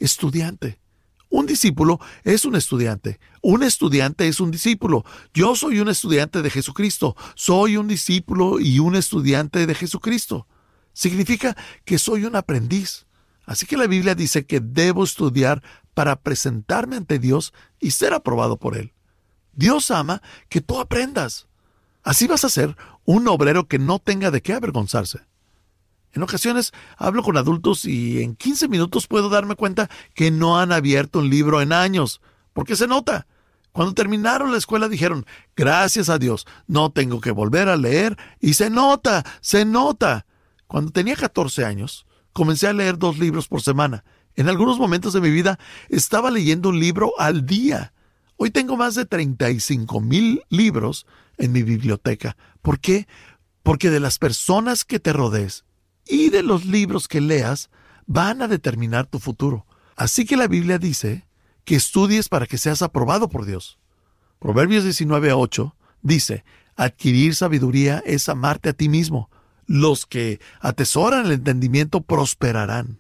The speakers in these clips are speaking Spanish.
estudiante. Un discípulo es un estudiante. Un estudiante es un discípulo. Yo soy un estudiante de Jesucristo. Soy un discípulo y un estudiante de Jesucristo. Significa que soy un aprendiz. Así que la Biblia dice que debo estudiar para presentarme ante Dios y ser aprobado por Él. Dios ama que tú aprendas. Así vas a ser un obrero que no tenga de qué avergonzarse. En ocasiones hablo con adultos y en 15 minutos puedo darme cuenta que no han abierto un libro en años, porque se nota. Cuando terminaron la escuela dijeron, gracias a Dios, no tengo que volver a leer, y se nota, se nota. Cuando tenía 14 años, comencé a leer 2 libros por semana. En algunos momentos de mi vida estaba leyendo un libro al día. Hoy tengo más de 35,000 libros en mi biblioteca. ¿Por qué? Porque de las personas que te rodees y de los libros que leas van a determinar tu futuro. Así que la Biblia dice que estudies para que seas aprobado por Dios. Proverbios 19:8 dice, adquirir sabiduría es amarte a ti mismo. Los que atesoran el entendimiento prosperarán.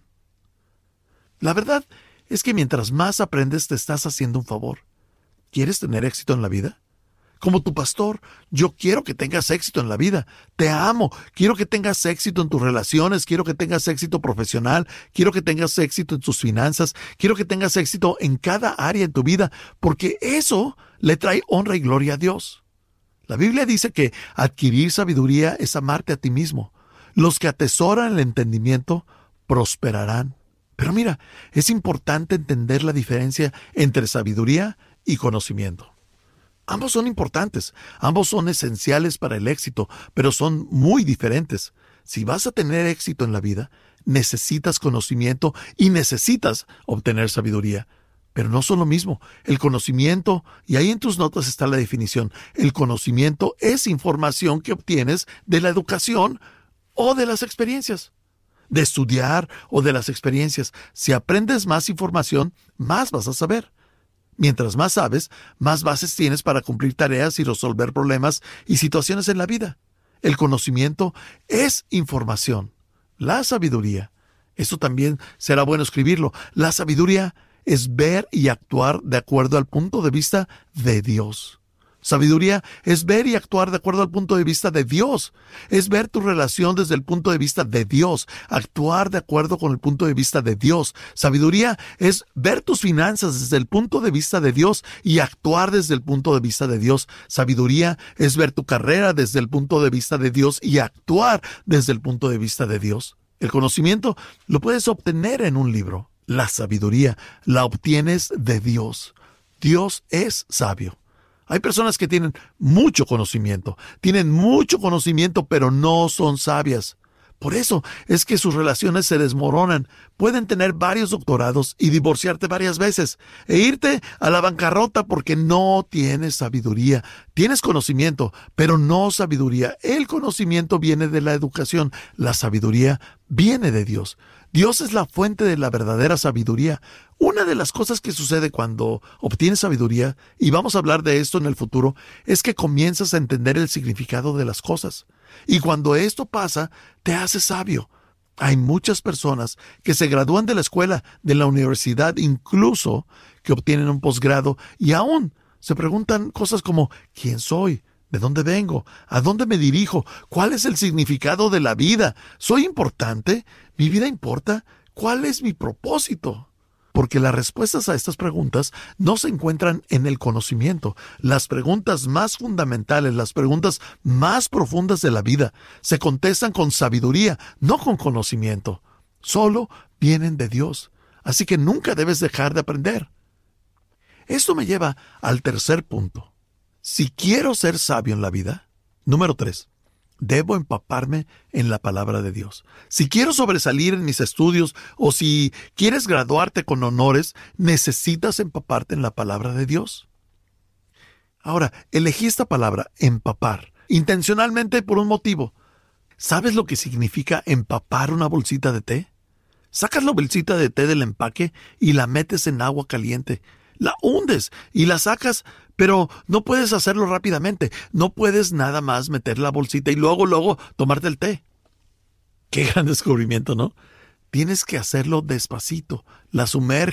La verdad es que mientras más aprendes te estás haciendo un favor. ¿Quieres tener éxito en la vida? Como tu pastor, yo quiero que tengas éxito en la vida. Te amo. Quiero que tengas éxito en tus relaciones. Quiero que tengas éxito profesional. Quiero que tengas éxito en tus finanzas. Quiero que tengas éxito en cada área en tu vida, porque eso le trae honra y gloria a Dios. La Biblia dice que adquirir sabiduría es amarte a ti mismo. Los que atesoran el entendimiento prosperarán. Pero mira, es importante entender la diferencia entre sabiduría y conocimiento. Ambos son importantes, ambos son esenciales para el éxito, pero son muy diferentes. Si vas a tener éxito en la vida, necesitas conocimiento y necesitas obtener sabiduría. Pero no son lo mismo. El conocimiento, y ahí en tus notas está la definición, el conocimiento es información que obtienes de la educación o de las experiencias. De estudiar o de las experiencias. Si aprendes más información, más vas a saber. Mientras más sabes, más bases tienes para cumplir tareas y resolver problemas y situaciones en la vida. El conocimiento es información. La sabiduría, eso también será bueno escribirlo, la sabiduría es ver y actuar de acuerdo al punto de vista de Dios. Sabiduría es ver y actuar de acuerdo al punto de vista de Dios. Es ver tu relación desde el punto de vista de Dios. Actuar de acuerdo con el punto de vista de Dios. Sabiduría es ver tus finanzas desde el punto de vista de Dios y actuar desde el punto de vista de Dios. Sabiduría es ver tu carrera desde el punto de vista de Dios y actuar desde el punto de vista de Dios. El conocimiento lo puedes obtener en un libro. La sabiduría la obtienes de Dios. Dios es sabio. Hay personas que tienen mucho conocimiento, pero no son sabias. Por eso es que sus relaciones se desmoronan. Pueden tener varios doctorados y divorciarte varias veces e irte a la bancarrota porque no tienes sabiduría. Tienes conocimiento, pero no sabiduría. El conocimiento viene de la educación. La sabiduría viene de Dios. Dios es la fuente de la verdadera sabiduría. Una de las cosas que sucede cuando obtienes sabiduría, y vamos a hablar de esto en el futuro, es que comienzas a entender el significado de las cosas. Y cuando esto pasa, te haces sabio. Hay muchas personas que se gradúan de la escuela, de la universidad, incluso que obtienen un posgrado y aún se preguntan cosas como ¿quién soy? ¿De dónde vengo? ¿A dónde me dirijo? ¿Cuál es el significado de la vida? ¿Soy importante? ¿Mi vida importa? ¿Cuál es mi propósito? Porque las respuestas a estas preguntas no se encuentran en el conocimiento. Las preguntas más fundamentales, las preguntas más profundas de la vida, se contestan con sabiduría, no con conocimiento. Solo vienen de Dios. Así que nunca debes dejar de aprender. Esto me lleva al tercer punto. Si quiero ser sabio en la vida, número 3, debo empaparme en la palabra de Dios. Si quiero sobresalir en mis estudios o si quieres graduarte con honores, necesitas empaparte en la palabra de Dios. Ahora, elegí esta palabra, empapar, intencionalmente por un motivo. ¿Sabes lo que significa empapar una bolsita de té? Sacas la bolsita de té del empaque y la metes en agua caliente. La hundes y la sacas, pero no puedes hacerlo rápidamente. No puedes nada más meter la bolsita y luego tomarte el té. Qué gran descubrimiento, ¿no? Tienes que hacerlo despacito. La sumerges